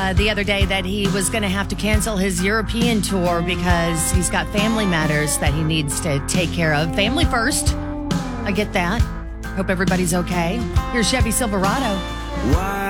the other day that he was going to have to cancel his European tour because he's got family matters that he needs to take care of. Family first. I get that. Hope everybody's okay. Here's Chevy Silverado. Why?